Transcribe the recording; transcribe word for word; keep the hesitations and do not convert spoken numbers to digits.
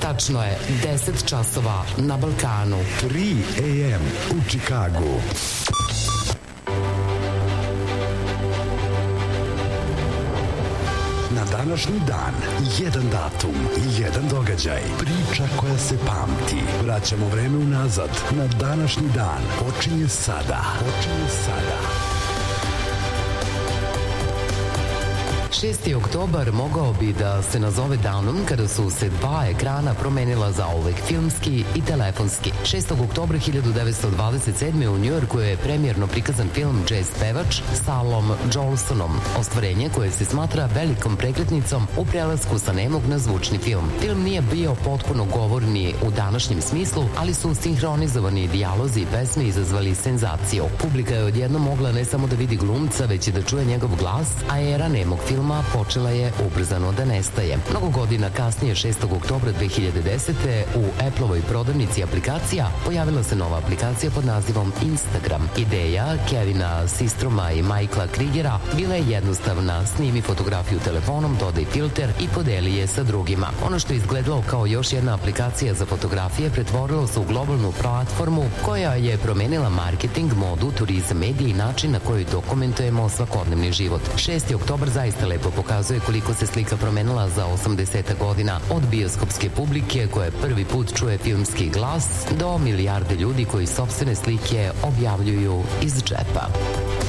Tačno je deset časova na Balkanu. tri a m u Čikagu. Na današnji dan, jedan datum, jedan događaj, priča koja se pamti. Vraćamo vreme unazad, na današnji dan. Počinje sada. Počinje sada. šesti oktobar mogao bi da se nazove danom kada su se dva ekrana promenila zauvek, filmski i telefonski. šestog oktobra hiljadu devetsto dvadeset sedme. u Njujorku je premijerno prikazan film Jazz pevač sa Alom Jolsonom, ostvarenje koje se smatra velikom prekretnicom u prelasku sa nemog na zvučni film. Film nije bio potpuno govorni u današnjem smislu, ali su sinhronizovani dijalozi i pesme izazvali senzaciju. Publika je odjedno mogla ne samo da vidi glumca, već i da čuje njegov glas, a era nemog filma počela je ubrzano da nestaje. Mnogo godina kasnije, šestog oktobra dve hiljade desete. u Appleovoj prodavnici aplikacija pojavila se nova aplikacija pod nazivom Instagram. Ideja Kevina Systroma i Michaela Krigera bila je jednostavna: snimi fotografiju telefonom, dodaj filter i podeli je sa drugima. Ono što je izgledalo kao još jedna aplikacija za fotografije pretvorilo se u globalnu platformu koja je promenila marketing, modu, turizam, medije i način na koji dokumentujemo svakodnevni život. šesti oktobar zaista lepo pokazuje koliko se slika promenila za osamdeset godina, od bioskopske publike koja prvi put čuje filmski glas do milijarde ljudi koji sopstvene slike objavljuju iz džepa.